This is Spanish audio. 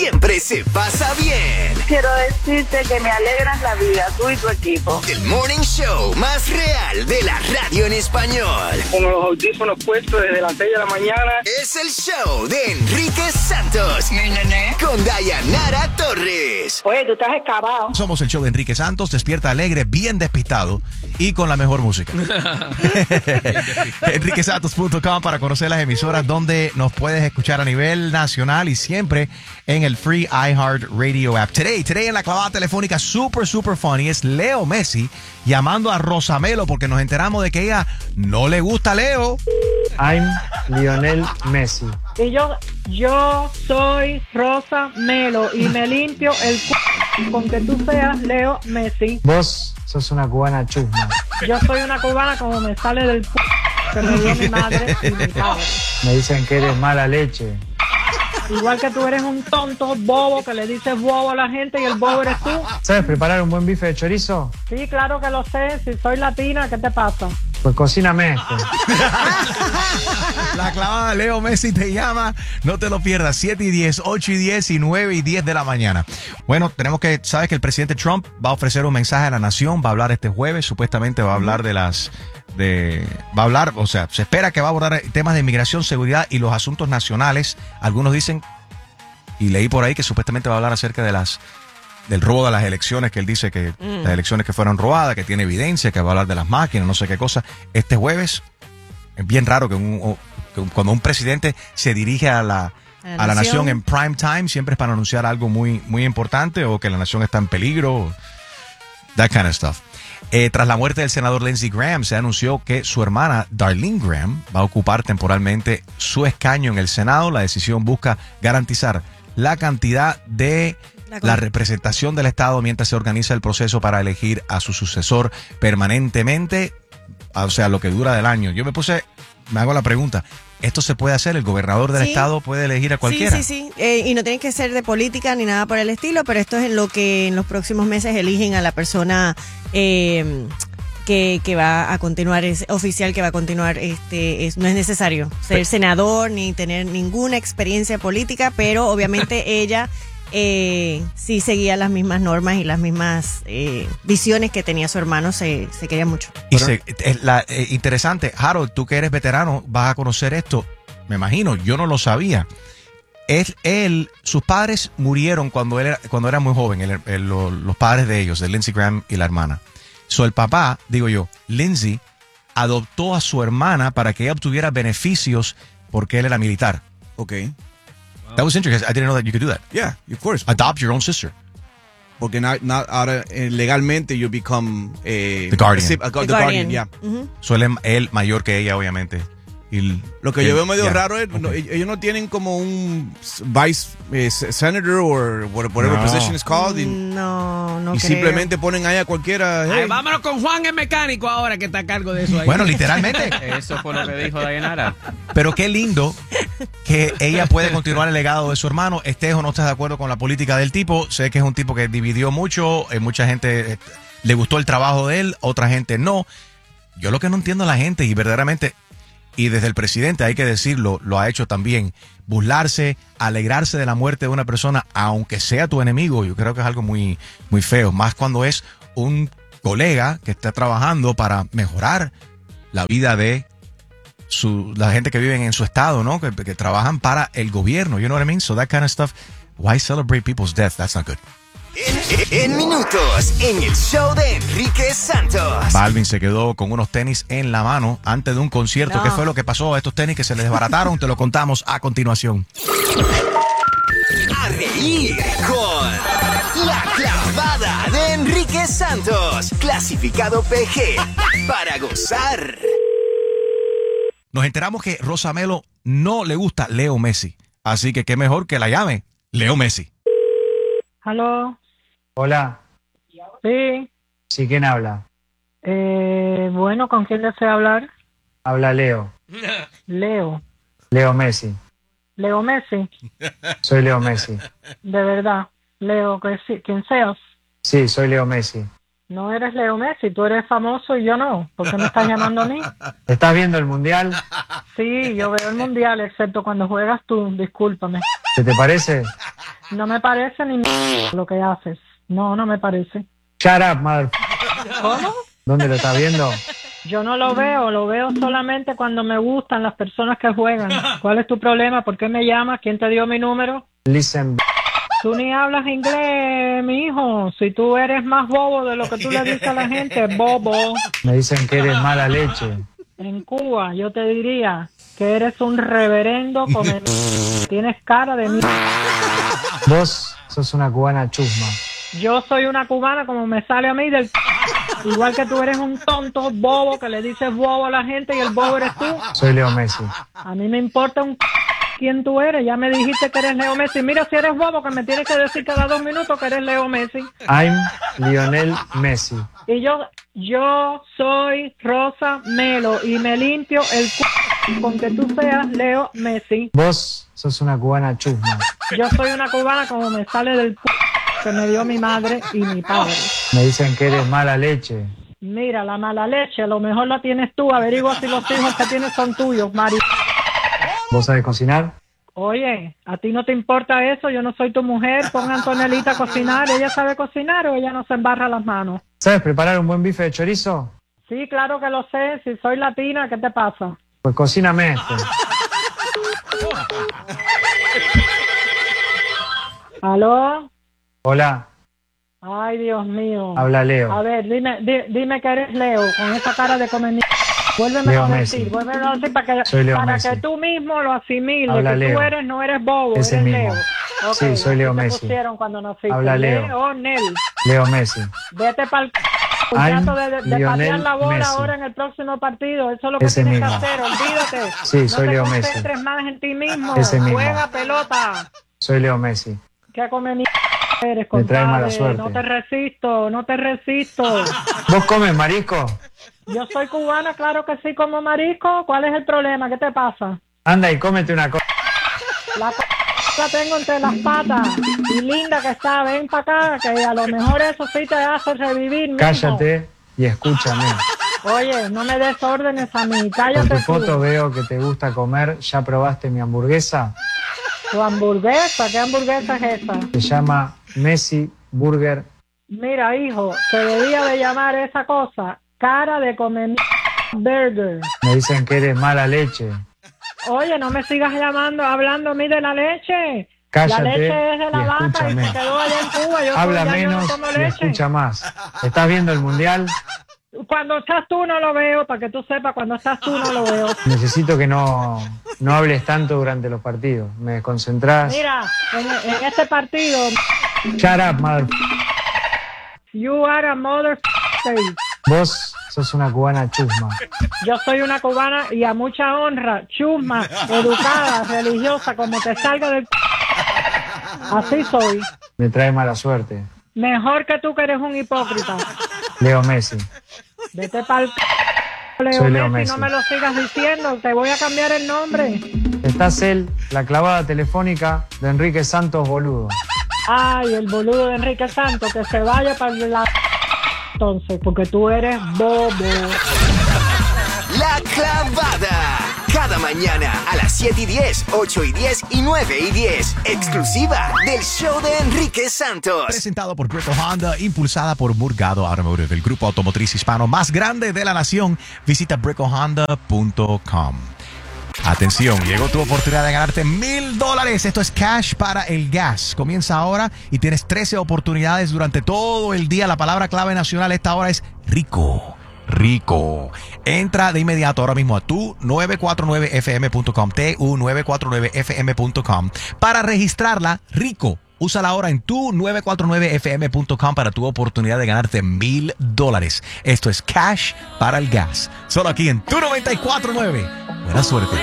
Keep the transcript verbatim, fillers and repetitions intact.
siempre se pasa bien. Quiero decirte que me alegras la vida, tú y tu equipo. El morning show más real de la radio en español. Con los audífonos puestos desde las seis de la mañana. Es el show de Enrique Santos. ¿Nene? Con Dayanara Torres. Oye, tú estás excavado. Somos el show de Enrique Santos, despierta alegre, bien despistado y con la mejor música. enrique santos punto com para conocer las emisoras donde nos puedes escuchar a nivel nacional y siempre en el free iHeart Radio app. Today, today en la clavada telefónica super, super funny es Leo Messi llamando a Rosamelo porque nos enteramos de que ella no le gusta a Leo. I'm Lionel Messi. Y yo, yo soy Rosa Melo y me limpio el c... con que tú seas Leo Messi. Vos sos una cubana chusma. Yo soy una cubana como me sale del c... que me dio mi madre y mi padre. Me dicen que eres mala leche. Igual que tú eres un tonto bobo que le dices bobo a la gente y el bobo eres tú. ¿Sabes preparar un buen bife de chorizo? Sí, claro que lo sé. Si soy latina, ¿qué te pasa? Pues cocíname esto. La clavada, Leo Messi te llama. No te lo pierdas. siete y diez, ocho y diez y nueve y diez de la mañana. Bueno, tenemos que, sabes que el presidente Trump va a ofrecer un mensaje a la nación. Va a hablar este jueves. Supuestamente va a hablar de las... de va a hablar, o sea, se espera que va a abordar temas de inmigración, seguridad y los asuntos nacionales. Algunos dicen, y leí por ahí que supuestamente va a hablar acerca de las del robo de las elecciones, que él dice que mm. las elecciones que fueron robadas, que tiene evidencia, que va a hablar de las máquinas, no sé qué cosa. Este jueves, es bien raro que, un, que cuando un presidente se dirige a la, a la, a la nación en prime time, siempre es para anunciar algo muy, muy importante o que la nación está en peligro, that kind of stuff. Eh, tras la muerte del senador Lindsey Graham, se anunció que su hermana Darlene Graham va a ocupar temporalmente su escaño en el Senado. La decisión busca garantizar la cantidad de la, la representación del Estado mientras se organiza el proceso para elegir a su sucesor permanentemente, o sea, lo que dura del año. Yo me puse, me hago la pregunta, ¿esto se puede hacer? ¿El gobernador del sí. estado puede elegir a cualquiera? Sí, sí, sí. Eh, y no tiene que ser de política ni nada por el estilo, pero esto es en lo que en los próximos meses eligen a la persona eh, que, que va a continuar, es oficial que va a continuar. Este, es, no es necesario ser pero, senador ni tener ninguna experiencia política, pero obviamente ella eh, sí seguía las mismas normas y las mismas eh, visiones que tenía su hermano, se, se quería mucho. Y se, es la, eh, interesante, Harold, tú que eres veterano, vas a conocer esto, me imagino, yo no lo sabía. Él, él sus padres murieron cuando él era, cuando era muy joven, el, el, los, los padres de ellos, de Lindsey Graham y la hermana. So, el papá, digo yo, Lindsey, adoptó a su hermana para que ella obtuviera beneficios porque él era militar. Okay. That was interesting. I didn't know that you could do that. Yeah, of course. Adopt your own sister. Porque not, not, ahora eh, legalmente you become eh, the guardian. A, a, the, the guardian, guardian. yeah. Uh-huh. So él, él mayor que ella, obviamente. Y lo que él, yo veo medio yeah. raro es, okay. no, ellos no tienen como un vice eh, senator o whatever no. position is called. Y, no, no Y creo. simplemente ponen ahí a cualquiera. Hey. Ay, vámonos con Juan el mecánico ahora que está a cargo de eso ahí. Bueno, literalmente. Eso fue lo que dijo Dayanara. Pero qué lindo que ella puede continuar el legado de su hermano. Estés o no estés de acuerdo con la política del tipo. Sé que es un tipo que dividió mucho. Eh, mucha gente eh, le gustó el trabajo de él, otra gente no. Yo lo que no entiendo a la gente y verdaderamente... Y desde el presidente, hay que decirlo, lo ha hecho también. Burlarse, alegrarse de la muerte de una persona, aunque sea tu enemigo, yo creo que es algo muy, muy feo. Más cuando es un colega que está trabajando para mejorar la vida de su, la gente que vive en su estado, ¿no? Que, que trabajan para el gobierno. You know what I mean? So that kind of stuff. Why celebrate people's death? That's not good. En, en minutos, en el show de Enrique Santos. Balvin se quedó con unos tenis en la mano antes de un concierto. No. ¿Qué fue lo que pasó a estos tenis que se les desbarataron? Te lo contamos a continuación. A reír con La Clavada de Enrique Santos. Clasificado P G para gozar. Nos enteramos que Rosamelo no le gusta Leo Messi. Así que qué mejor que la llame Leo Messi. ¿Aló? Hola. Sí. Sí, ¿quién habla? Eh, bueno, ¿con quién desea hablar? Habla Leo. Leo. Leo Messi. Leo Messi. Soy Leo Messi. De verdad. Leo, que sí, quien seas. Sí, soy Leo Messi. No eres Leo Messi, tú eres famoso y yo no. ¿Por qué me estás llamando a mí? ¿Estás viendo el mundial? Sí, yo veo el mundial, excepto cuando juegas tú, discúlpame. ¿Qué te parece? No me parece ni lo que haces. No, no me parece. Shut up, mother. ¿Cómo? ¿Dónde lo estás viendo? Yo no lo veo, lo veo solamente cuando me gustan las personas que juegan. ¿Cuál es tu problema? ¿Por qué me llamas? ¿Quién te dio mi número? Listen. Tú ni hablas inglés, mi hijo. Si tú eres más bobo de lo que tú le dices a la gente, bobo. Me dicen que eres mala leche. En Cuba yo te diría que eres un reverendo come... Tienes cara de mí. Vos sos una cubana chusma. Yo soy una cubana como me sale a mí del... Igual que tú eres un tonto bobo que le dices bobo a la gente y el bobo eres tú. Soy Leo Messi. A mí me importa un... quién tú eres. Ya me dijiste que eres Leo Messi. Mira, si eres bobo, que me tienes que decir cada dos minutos que eres Leo Messi. I'm Lionel Messi. Y yo, yo soy Rosa Melo y me limpio el c... con que tú seas Leo Messi. Vos sos una cubana chusma. Yo soy una cubana como me sale del c... que me dio mi madre y mi padre. Me dicen que eres mala leche. Mira, la mala leche, a lo mejor la tienes tú. Averigua si los hijos que tienes son tuyos, Mari. ¿Vos sabés cocinar? Oye, ¿a ti no te importa eso? Yo no soy tu mujer. Pon a Antonelita a cocinar. ¿Ella sabe cocinar o ella no se embarra las manos? ¿Sabes preparar un buen bife de chorizo? Sí, claro que lo sé. Si soy latina, ¿qué te pasa? Pues cocíname este. ¿Aló? Hola. Ay, Dios mío. Habla Leo. A ver, dime, di, dime que eres Leo, con esa cara de comer. Vuélveme Leo a Messi. decir, vuélveme a decir para que, Soy Leo para Messi. que tú mismo lo asimiles. Habla que Leo. tú eres, no eres bobo, Ese eres mismo. Leo. Sí, soy Leo ¿qué te Messi. pusieron cuando naciste? Habla Leo. Leonel. Leo Messi. Vete para el... I'm trato de, de, de Lionel patear la bola Messi. ahora en el próximo partido. Eso es lo que Ese tienes mismo. que hacer, olvídate. Sí, soy no Leo te Messi. concentres más en ti mismo. Ese mismo. Juega pelota. Soy Leo Messi. ¿Qué come mi... eres, Me trae mala compadre? suerte. No te resisto, no te resisto. ¿Vos comes marisco? Yo soy cubana, claro que sí, como marisco. ¿Cuál es el problema? ¿Qué te pasa? Anda y cómete una cosa. La c... la tengo entre las patas. Y linda que está, ven para acá, que a lo mejor eso sí te hace revivir. Cállate y escúchame. Mismo. Oye, no me des órdenes a mí, Por cállate tu tú. foto veo que te gusta comer. ¿Ya probaste mi hamburguesa? ¿Tu hamburguesa? ¿Qué hamburguesa es esa? Se llama Messi Burger. Mira, hijo, se debía de llamar esa cosa cara de comer burger. Me dicen que eres mala leche. Oye, no me sigas llamando, hablando a mí de la leche. Cállate la leche es de la y vaca y escúchame. se quedó allá en Cuba. Yo Habla soy, ya yo no menos tomo y leche. escucha más. ¿Estás viendo el mundial? Cuando estás tú no lo veo, para que tú sepas, cuando estás tú no lo veo. Necesito que no, no hables tanto durante los partidos. Me desconcentrás. Mira, en, en este partido, Shut up, mother. you are a mother. Vos sos una cubana chusma. Yo soy una cubana y a mucha honra, chusma, educada, religiosa, como te salga del... Así soy. Me trae mala suerte. Mejor que tú que eres un hipócrita. Leo Messi. Vete pa'l... Leo, Soy Leo Messi, Messi. no me lo sigas diciendo, te voy a cambiar el nombre. Estás él, la clavada telefónica de Enrique Santos, boludo. Ay, el boludo de Enrique Santos, que se vaya para la... Entonces, porque tú eres bobo. La Clavada. Cada mañana a las siete y diez, ocho y diez y nueve y diez. Exclusiva del show de Enrique Santos. Presentado por Greco Honda, impulsada por Murgado Automotive, el grupo automotriz hispano más grande de la nación. Visita breco honda punto com. Atención, llegó tu oportunidad de ganarte mil dólares. Esto es cash para el gas. Comienza ahora y tienes trece oportunidades durante todo el día. La palabra clave nacional a esta hora es rico. Rico. Entra de inmediato ahora mismo a tu nueve cuatro nueve f m punto com, tu nueve cuatro nueve f m punto com, para registrarla. Rico. Úsala ahora en tu nueve cuatro nueve f m punto com para tu oportunidad de ganarte mil dólares. Esto es cash para el gas. Solo aquí en tu noventa y cuatro nueve. Buena suerte.